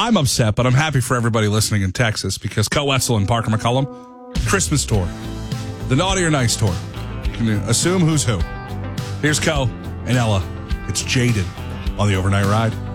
I'm upset, but I'm happy for everybody listening in Texas because Co Wetzel and Parker McCullum, Christmas tour, the Naughty or Nice tour. You can assume who's who. Here's Co and Ella. It's Jaded on the Overnight Ride.